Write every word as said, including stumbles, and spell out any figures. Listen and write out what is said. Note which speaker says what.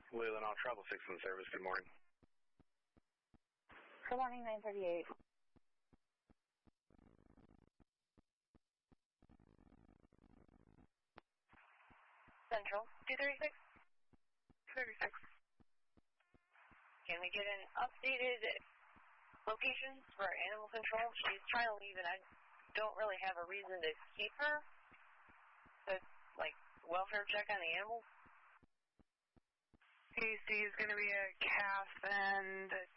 Speaker 1: Leland All Travel six in service. Good morning.
Speaker 2: Good morning, nine thirty-eight.
Speaker 3: Central, two thirty-six. two thirty-six. Can we get an updated location for animal control? She's trying to leave and I don't really have a reason to keep her. But, like, welfare check on the animals?
Speaker 4: P C is going to be a calf and